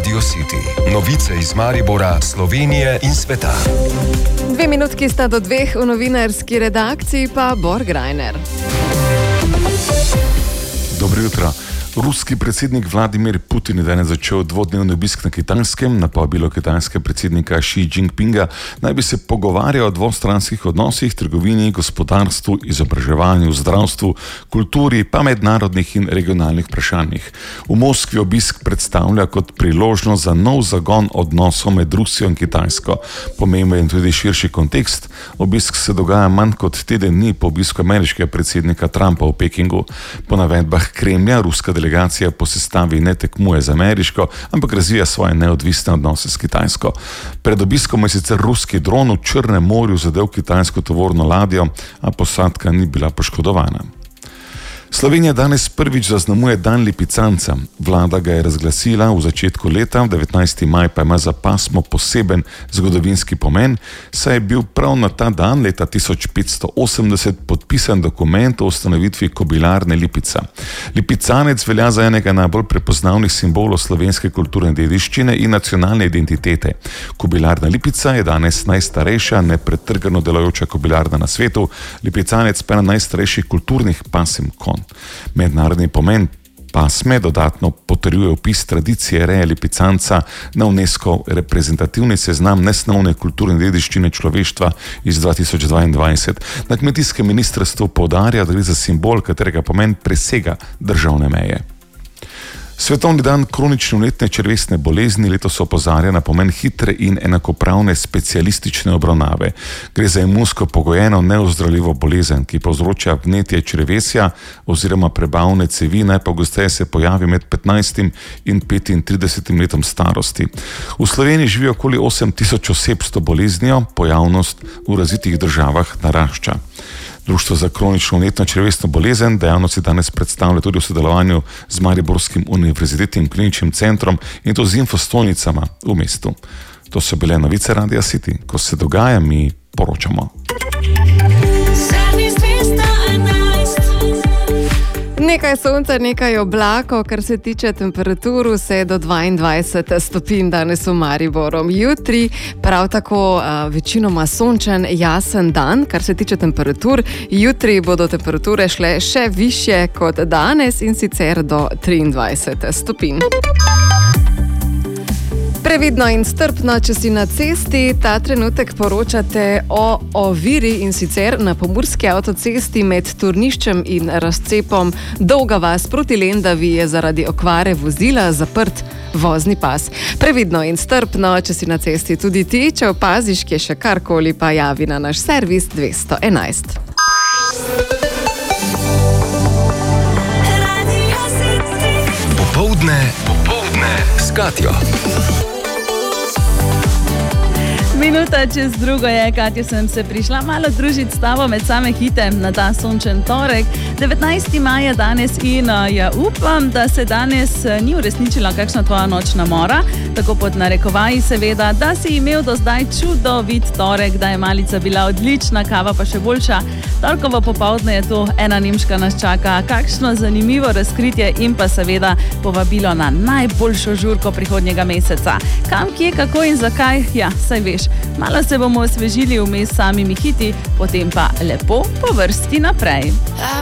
Radio City. Novice iz Maribora, Slovenije in sveta. 2 minutki sta do 2, v novinarski redakciji pa Borg Reiner. Dobro jutro. Ruski predsednik Vladimir Putin je danes začel dvodnevni obisk na Kitajskem. Na povabilo kitajskega predsednika Xi Jinpinga naj bi se pogovarjal o dvostranskih odnosih, trgovini, gospodarstvu, izobraževanju, zdravstvu, kulturi, pa mednarodnih in regionalnih vprašanjih. V Moskvi obisk predstavlja kot priložnost za nov zagon odnosov med Rusijo in Kitajsko. Pomemben je tudi širši kontekst. Obisk se dogaja manj kot teden dni po obisku ameriškega predsednika Trumpa v Pekingu. Po navedbah Kremlja, ruska delegacija po sestavi ne tekmuje z ameriško, ampak razvija svoje neodvisne odnose s Kitajsko. Pred obiskom je sicer ruski dron v Črnem morju zadel kitajsko tovorno ladjo, a posadka ni bila poškodovana. Slovenija danes prvič zaznamuje dan lipicanca. Vlada ga je razglasila v začetku leta, 19. maj pa ima za pasmo poseben zgodovinski pomen, saj je bil prav na ta dan leta 1580 podpisan dokument o ustanovitvi Kobilarne Lipica. Lipicanec velja za enega najbolj prepoznavnih simbolov slovenske kulturne dediščine in nacionalne identitete. Kobilarna Lipica je danes najstarejša, nepretrgano delujoča kobilarna na svetu, lipicanec pa ena najstarejših kulturnih pasem konj. Mednarodni pomen pasme dodatno potrjuje vpis tradicije reje lipicanca na UNESCO reprezentativni seznam nesnovne kulturne dediščine človeštva iz 2022. Na kmetijskem ministrstvu poudarja, da gre za simbol, katerega pomen presega državne meje. Svetovni dan kronične vnetne črevesne bolezni letos opozarja na pomen hitre in enakopravne specialistične obravnave. Gre za imunsko pogojeno neozdravljivo bolezen, ki povzroča vnetje črevesja oziroma prebavne cevi, najpogosteje se pojavi med 15 in 35 letom starosti. V Sloveniji živi okoli 8.000 oseb s to boleznijo, pojavnost v razvitih državah narašča. Društvo za kronično vnetno črevesno bolezen dejavnosti danes predstavlja tudi v sodelovanju z Mariborskim univerzitetnim kliničnim centrom in to z infostojnicama v mestu. To so bile novice Radia City. Ko se dogaja, mi poročamo. Nekaj sonca, nekaj oblakov, kar se tiče temperaturu, vse do 22 stopinj danes v Mariboru. Jutri prav tako večinoma sončen, jasen dan, kar se tiče temperatur. Jutri bodo temperature šle še višje kot danes in sicer do 23 stopinj. Previdno in strpno, če si na cesti, ta trenutek poročate o oviri in sicer na pomurski avtocesti med Turniščem in razcepom Dolga vas proti Lendavi je zaradi okvare vozila zaprt vozni pas. Previdno in strpno, če si na cesti tudi ti, če opaziš, kje še karkoli, pa javi na naš servis 211. Popoldne s Katjo. Minuta čez drugo je, Katja, sem se prišla malo družiti s tabo med same hite na ta sončen torek. 19. maj je danes in ja upam, da se danes ni uresničila kakšna tvoja nočna mora, tako pod narekovaji seveda, da si imel do zdaj čudovit torek, da je malica bila odlična, kava pa še boljša. Torkovo popoldne je to ena nemška nas čaka, kakšno zanimivo razkritje in pa seveda povabilo na najboljšo žurko prihodnjega meseca. Kam, kje, kako in zakaj? Ja, saj veš. Malo se bomo osvežili vmes samimi hiti, potem pa lepo po vrsti naprej.